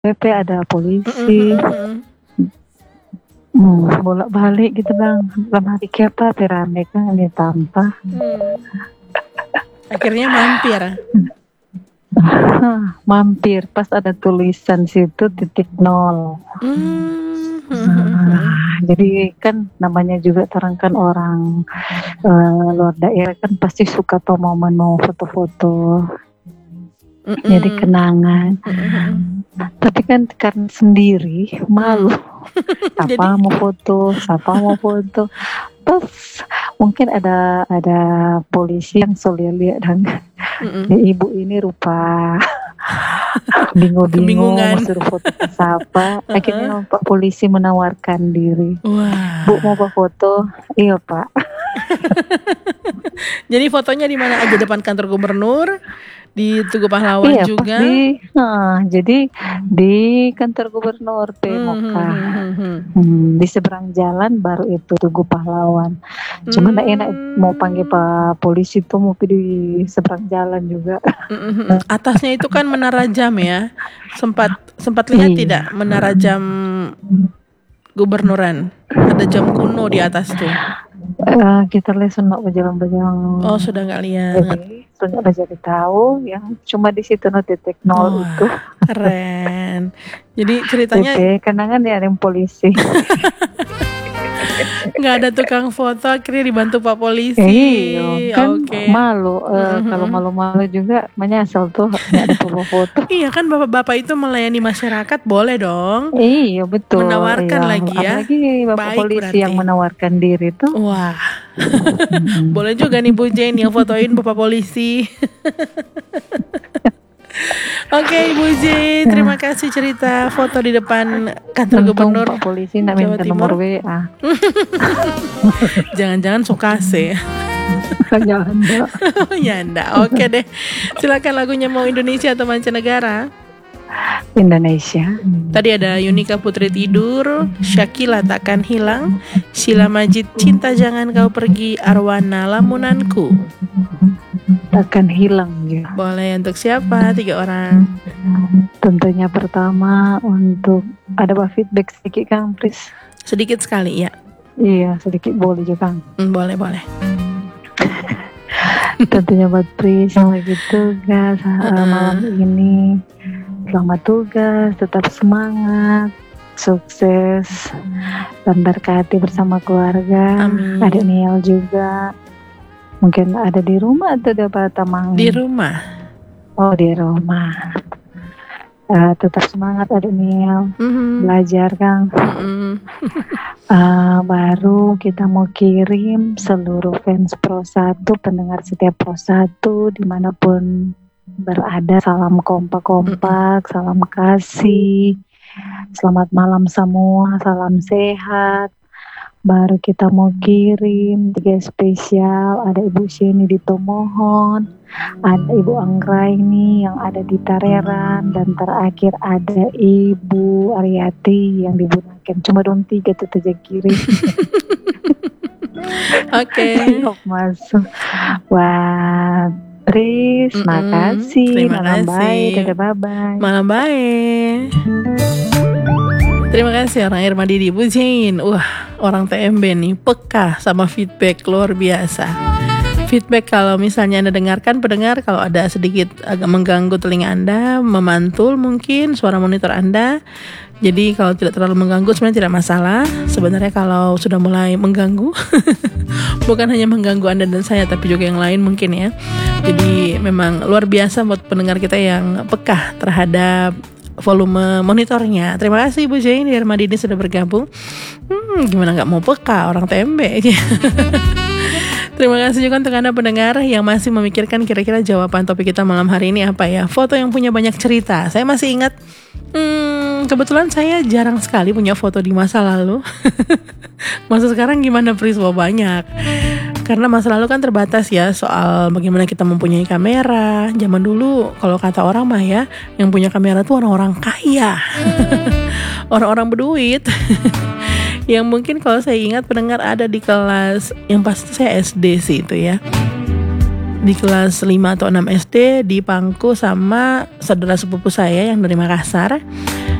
PP, ada polisi. Bolak-balik gitu bang. Lemari apa rame kan ini tanpa. Akhirnya mampir. Mampir pas ada tulisan situ .0. Jadi kan namanya juga terangkan orang luar daerah kan pasti suka tuh mau menu foto-foto. Jadi kenangan. Tapi kan karena sendiri malu. Siapa mau foto. Terus mungkin ada polisi yang soalnya lihat dan ibu ini rupa bingung mau suruh foto ke siapa. Akhirnya Pak polisi menawarkan diri. Bu mau foto? Iya Pak. Jadi fotonya di mana aja? Depan kantor gubernur, di Tugu Pahlawan juga. Jadi di kantor gubernur Pemoka. Di seberang jalan baru itu Tugu Pahlawan. Cuma enak mau panggil Pak polisi tuh mau di seberang jalan juga. Atasnya itu kan menara jam ya. Sempat lihat tidak menara jam gubernuran? Ada jam kuno di atas tuh. Kita lihat sudah berjalan-jalan. Oh, sudah nggak lihat. Sudah jadi tahu yang cuma di situ .0 itu. Keren. Jadi ceritanya kenangan ya yang polisi. Nggak ada tukang foto, akhirnya dibantu Pak polisi. Kan malu. Kalau malu-malu juga menyesal tuh nggak ada foto. Iya kan bapak-bapak itu melayani masyarakat, boleh dong. Iya betul. Menawarkan lagi ya. Apalagi bapak baik polisi berarti yang menawarkan diri tuh. Wah. Boleh juga nih Bu Jane yang fotoin bapak polisi. Oke Ibu Jane, terima kasih cerita foto di depan kantor gubernur. Pak polisi nak minta nomor WA. Jangan-jangan sukase. Nyanda. Oke deh. Silakan lagunya mau Indonesia atau mancanegara? Indonesia. Tadi ada Yunika Putri Tidur, Syakila Takkan Hilang, Sheila Majid Cinta Jangan Kau Pergi, Arwana Lamunanku. Takkan hilang ya. Boleh untuk siapa? 3 orang. Tentunya pertama untuk ada feedback sedikit Kang Pris. Sedikit sekali ya. Iya sedikit boleh juga Kang. Boleh. Tentunya buat Pris yang lagi tugas malam ini. Selamat tugas, tetap semangat, sukses, dan berkati bersama keluarga. Amin. Ada Niel juga. Mungkin ada di rumah atau di Batamang? Di rumah. Oh di rumah. Tetap semangat ada Niel. Belajar Kang. Baru kita mau kirim seluruh fans Pro 1, pendengar setiap Pro 1 dimanapun berada, salam kompak, salam kasih, selamat malam semua, salam sehat. Baru kita mau kirim 3 spesial, ada Ibu Sheni di Tomohon, ada Ibu Anggraini yang ada di Tareran, dan terakhir ada Ibu Ariati yang di Bunaken. Cuma dong 3 tuh aja kirim. Oke. Masuk. Wah, Pris, makasih. Malam baik, bye-bye. Malam baik. Terima kasih orang Irmadi di Bu Jane. Orang TMB nih peka sama feedback luar biasa. Feedback kalau misalnya Anda dengarkan, pendengar, kalau ada sedikit agak mengganggu telinga Anda, memantul mungkin suara monitor Anda. Jadi kalau tidak terlalu mengganggu sebenarnya tidak masalah. Sebenarnya kalau sudah mulai mengganggu, bukan hanya mengganggu Anda dan saya, tapi juga yang lain mungkin ya. Jadi memang luar biasa buat pendengar kita yang peka terhadap volume monitornya. Terima kasih Bu Jane di Hermadini sudah bergabung. Gimana gak mau peka orang TMB aja. Terima kasih juga untuk Anda pendengar yang masih memikirkan kira-kira jawaban topik kita malam hari ini apa ya. Foto yang punya banyak cerita. Saya masih ingat kebetulan saya jarang sekali punya foto di masa lalu. Masa sekarang gimana Pris? Banyak. Karena masa lalu kan terbatas ya soal bagaimana kita mempunyai kamera. Zaman dulu kalau kata orang mah ya, yang punya kamera tuh orang-orang kaya. Orang-orang berduit. Yang mungkin kalau saya ingat pendengar ada di kelas, yang pasti saya SD sih itu ya. Di kelas 5 atau 6 SD di pangku sama saudara sepupu saya yang dari Makassar.